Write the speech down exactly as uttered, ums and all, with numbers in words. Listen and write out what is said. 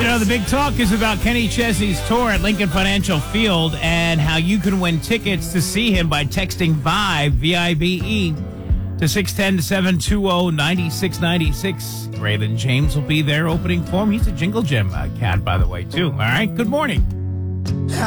know, the big talk is about Kenny Chesney's tour at Lincoln Financial Field and how you can win tickets to see him by texting VIBE, V I B E, to six one zero, seven two zero, nine six nine six. Raylan James will be there opening for him. He's a Jingle Gem uh, cat, by the way, too. All right, good morning.